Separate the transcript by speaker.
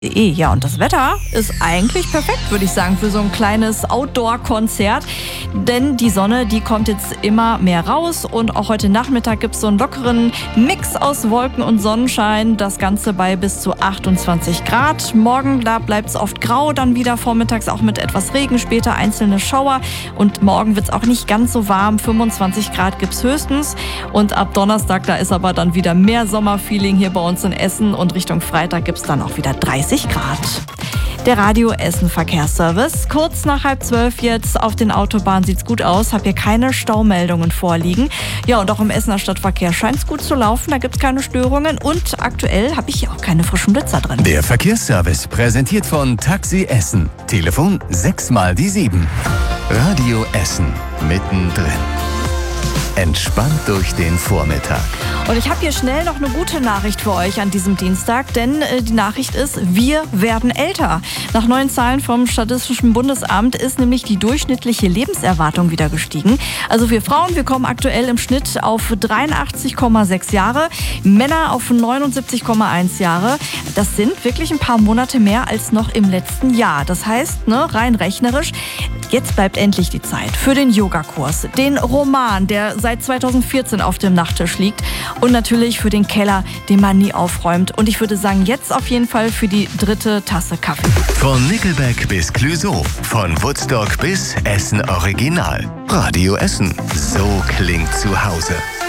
Speaker 1: Ja, und das Wetter ist eigentlich perfekt, würde ich sagen, für so ein kleines Outdoor-Konzert. Denn die Sonne, die kommt jetzt immer mehr raus und auch heute Nachmittag gibt es so einen lockeren Mix aus Wolken und Sonnenschein. Das Ganze bei bis zu 28 Grad. Morgen, da bleibt es oft grau, dann wieder vormittags auch mit etwas Regen, später einzelne Schauer. Und morgen wird es auch nicht ganz so warm, 25 Grad gibt es höchstens. Und ab Donnerstag, da ist aber dann wieder mehr Sommerfeeling hier bei uns in Essen. Und Richtung Freitag gibt es dann auch wieder 30 Grad. Der Radio Essen Verkehrsservice. Kurz nach 11:30 jetzt auf den Autobahnen sieht's gut aus. Hab hier keine Staumeldungen vorliegen. Ja, und auch im Essener Stadtverkehr scheint's gut zu laufen. Da gibt's keine Störungen. Und aktuell habe ich hier auch keine frischen Blitzer drin.
Speaker 2: Der Verkehrsservice präsentiert von Taxi Essen. Telefon 6x7. Radio Essen. Mittendrin. Entspannt durch den Vormittag.
Speaker 1: Und ich habe hier schnell noch eine gute Nachricht für euch an diesem Dienstag, denn die Nachricht ist, wir werden älter. Nach neuen Zahlen vom Statistischen Bundesamt ist nämlich die durchschnittliche Lebenserwartung wieder gestiegen. Also wir Frauen, wir kommen aktuell im Schnitt auf 83,6 Jahre, Männer auf 79,1 Jahre. Das sind wirklich ein paar Monate mehr als noch im letzten Jahr. Das heißt, rein rechnerisch, jetzt bleibt endlich die Zeit für den Yogakurs, den Roman, der seit 2014 auf dem Nachttisch liegt und natürlich für den Keller, den man nie aufräumt. Und ich würde sagen, jetzt auf jeden Fall für die 3. Tasse Kaffee.
Speaker 2: Von Nickelback bis Clouseau, von Woodstock bis Essen Original. Radio Essen, so klingt zu Hause.